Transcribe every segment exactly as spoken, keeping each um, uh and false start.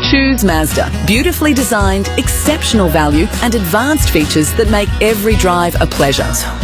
Choose Mazda. Beautifully designed, exceptional value and advanced features that make every drive a pleasure.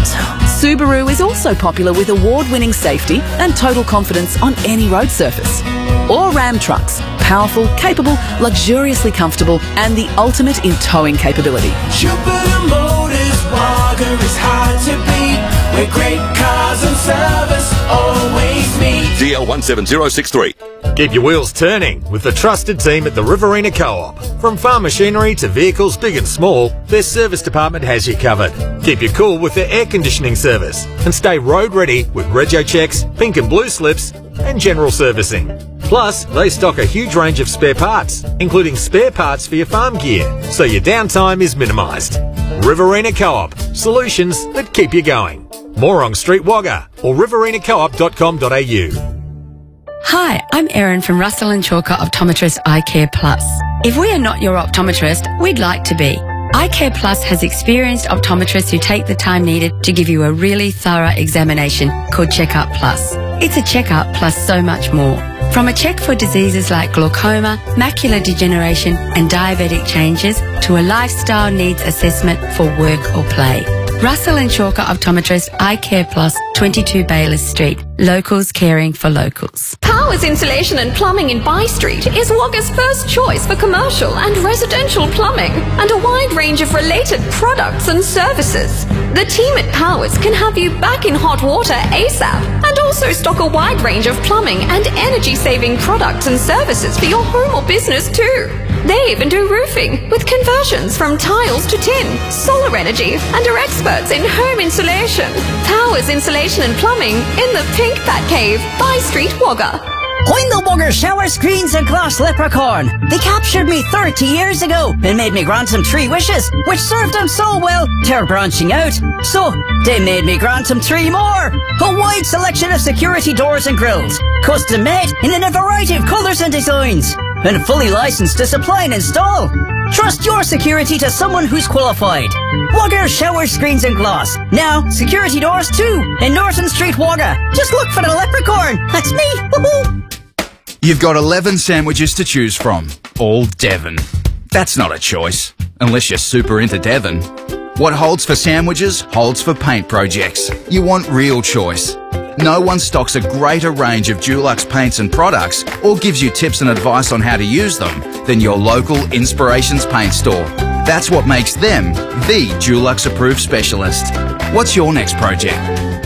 Subaru is also popular with award-winning safety and total confidence on any road surface. Or Ram Trucks. Powerful, capable, luxuriously comfortable and the ultimate in towing capability. Jupiter Motors, Wagga is hard to beat. Where great cars and service always meet. D L one seven zero six three. Keep your wheels turning with the trusted team at the Riverina Co-op. From farm machinery to vehicles big and small, their service department has you covered. Keep you cool with their air conditioning service and stay road ready with rego checks, pink and blue slips and general servicing. Plus, they stock a huge range of spare parts, including spare parts for your farm gear, so your downtime is minimised. Riverina Co-op, solutions that keep you going. Morong Street, Wagga or riverina co op dot com dot a u. Hi, I'm Erin from Russell and Chalker Optometrist Eye Care Plus. If we are not your optometrist, we'd like to be. Eye Care Plus has experienced optometrists who take the time needed to give you a really thorough examination called Checkup Plus. It's a checkup plus so much more. From a check for diseases like glaucoma, macular degeneration and diabetic changes to a lifestyle needs assessment for work or play. Russell and Chalker Optometrist Eye Care Plus, twenty-two Baylis Street. Locals caring for locals. Powers Insulation and Plumbing in Bay Street is Wagga's first choice for commercial and residential plumbing and a wide range of related products and services. The team at Powers can have you back in hot water ASAP and also stock a wide range of plumbing and energy-saving products and services for your home or business too. They even do roofing with conversions from tiles to tin, solar energy, and are experts in home insulation. Powers Insulation and Plumbing in the Pink Bat Cave, Bay Street, Wagga. I'm the Wagga shower screens and glass leprechaun. They captured me thirty years ago and made me grant them three wishes, which served them so well, they're branching out. So, they made me grant them three more. A wide selection of security doors and grills, custom made in a variety of colours and designs, and fully licensed to supply and install. Trust your security to someone who's qualified. Wagga shower screens and glass. Now, security doors too, in Norton Street, Wagga. Just look for the leprechaun. That's me. Woohoo! You've got eleven sandwiches to choose from, all Devon. That's not a choice, unless you're super into Devon. What holds for sandwiches holds for paint projects. You want real choice. No one stocks a greater range of Dulux paints and products or gives you tips and advice on how to use them than your local Inspirations paint store. That's what makes them the Dulux approved specialist. What's your next project?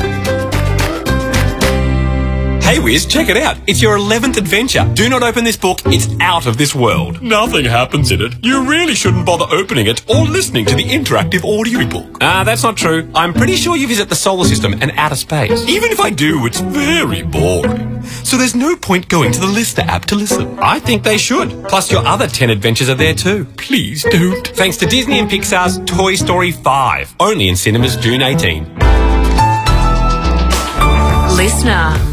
Hey Wiz, check it out. It's your eleventh adventure. Do not open this book. It's out of this world. Nothing happens in it. You really shouldn't bother opening it or listening to the interactive audiobook. Ah, uh, that's not true. I'm pretty sure you visit the solar system and outer space. Even if I do, it's very boring. So there's no point going to the Lister app to listen. I think they should. Plus your other ten adventures are there too. Please don't. Thanks to Disney and Pixar's Toy Story five. Only in cinemas June eighteenth. Listener.